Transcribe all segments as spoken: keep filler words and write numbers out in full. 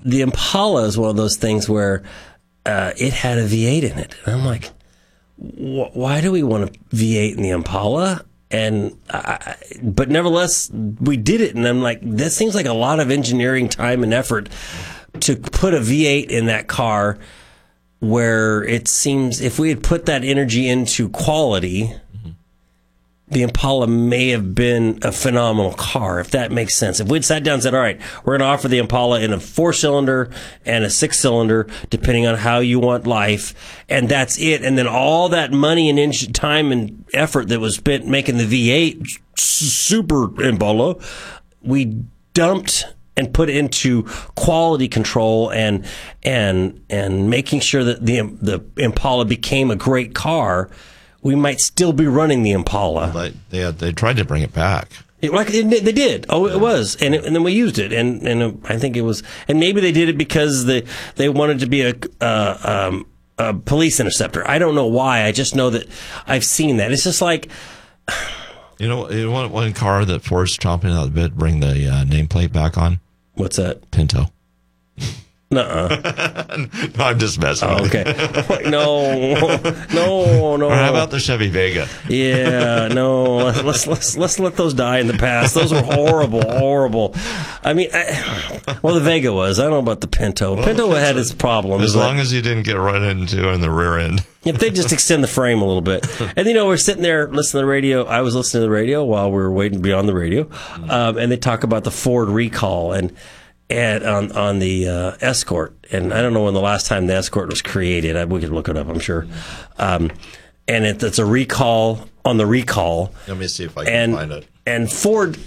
the Impala is one of those things where uh, it had a V eight in it. And I'm like, wh- why do we want a V eight in the Impala? And I, but nevertheless, we did it. And I'm like, that seems like a lot of engineering time and effort to put a V eight in that car, where it seems if we had put that energy into quality, mm-hmm. the Impala may have been a phenomenal car, if that makes sense. If we'd sat down and said, all right, we're going to offer the Impala in a four-cylinder and a six-cylinder, depending on how you want life, and that's it. And then all that money and eng- time and effort that was spent making the V eight super Impala, we dumped and put into quality control and and and making sure that the the Impala became a great car, we might still be running the Impala. Well, they they, had, they tried to bring it back. It, like it, they did. Oh, it was, and it, and then we used it, and and it, I think it was, and maybe they did it because they they wanted to be a. Uh, um, a police interceptor. I don't know why. I just know that I've seen that. It's just like, you know, you want one car that Ford's chomping out a bit, bring the uh, nameplate back on. What's that? Pinto. Nuh-uh. No, I'm just messing oh, with okay. you. No, no, no. Or how about the Chevy Vega? Yeah, no. Let's let's let's let those die in the past. Those were horrible, horrible. I mean, I, well, the Vega was. I don't know about the Pinto. Well, Pinto had its problems. As long as you didn't get run into in the rear end. If they just extend the frame a little bit. And, you know, we're sitting there listening to the radio. I was listening to the radio while we were waiting to be on the radio. Um, and they talk about the Ford recall and and on, on the uh, Escort. And I don't know when the last time the Escort was created. I, we could look it up, I'm sure. Um, and it, it's a recall on the recall. Let me see if I can and, find it. And Ford...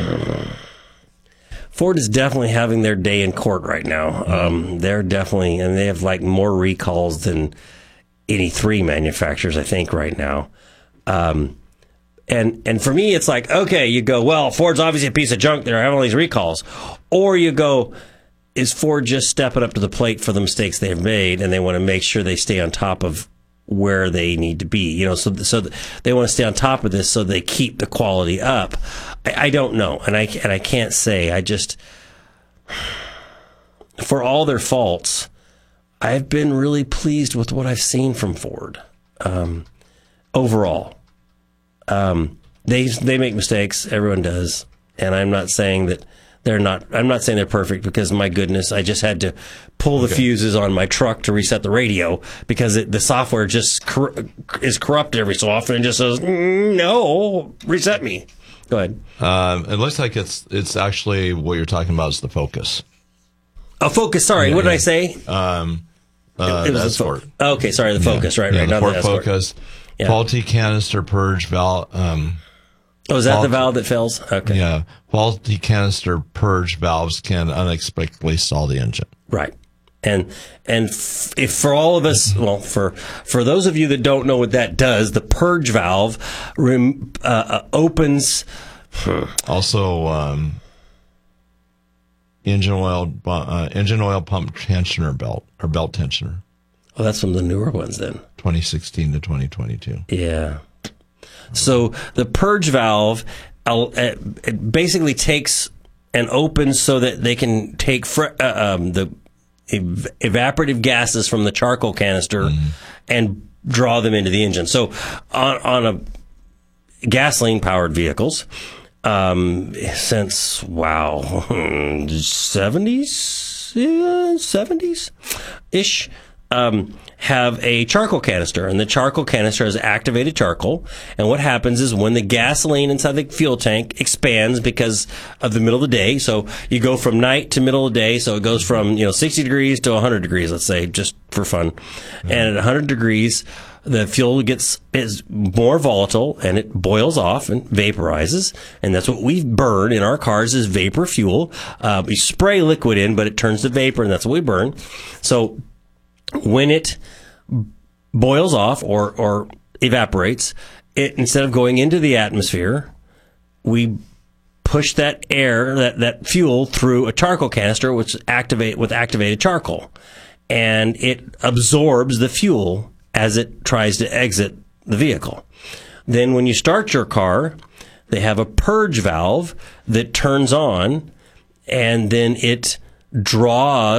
Ford is definitely having their day in court right now. Um, they're definitely, and they have like more recalls than any three manufacturers, I think, right now. Um, and and for me, it's like, okay, you go, well, Ford's obviously a piece of junk. They're having all these recalls. Or you go, is Ford just stepping up to the plate for the mistakes they've made, and they want to make sure they stay on top of where they need to be, you know, so so they want to stay on top of this so they keep the quality up. I, I don't know, and I and I can't say. I just, for all their faults, I've been really pleased with what I've seen from Ford um, overall. Um, they they make mistakes, everyone does, and I'm not saying that they're not. I'm not saying they're perfect, because my goodness, I just had to pull the okay. fuses on my truck to reset the radio because it, the software just cor- is corrupt every so often and just says, mm, no, reset me. Go ahead. Um, it looks like it's it's actually what you're talking about is the Focus. Oh, Focus. Sorry, yeah, what did yeah. I say? Um, uh, it, it was the Ford. Fo- okay, sorry, the Focus. Yeah. Right, yeah, right. The not Ford the Focus. Yeah. Faulty canister purge valve. Um, oh, is that faulty, the valve that fails? Okay. Yeah. Faulty canister purge valves can unexpectedly stall the engine. Right. And and f- if for all of us, well, for for those of you that don't know what that does, the purge valve rem, uh, uh, opens. Also, um, engine oil uh, engine oil pump tensioner belt or belt tensioner. Oh, that's from the newer ones then. twenty sixteen to twenty twenty-two. Yeah. So the purge valve uh, it basically takes and opens so that they can take fr- uh, um, the ev- evaporative gases from the charcoal canister mm-hmm. and draw them into the engine. So on, on a gasoline-powered vehicles, um, since, wow, seventies, yeah, seventies-ish, um, have a charcoal canister, and the charcoal canister has activated charcoal. And what happens is when the gasoline inside the fuel tank expands because of the middle of the day, so you go from night to middle of the day, so it goes from, you know, sixty degrees to one hundred degrees, let's say, just for fun. Mm-hmm. And at one hundred degrees, the fuel gets is more volatile and it boils off and vaporizes, and that's what we burn in our cars is vapor fuel. Uh, we spray liquid in, but it turns to vapor, and that's what we burn. So when it boils off or, or evaporates, it instead of going into the atmosphere, we push that air, that, that fuel through a charcoal canister, which activate with activated charcoal, and it absorbs the fuel as it tries to exit the vehicle. Then when you start your car, they have a purge valve that turns on, and then it draws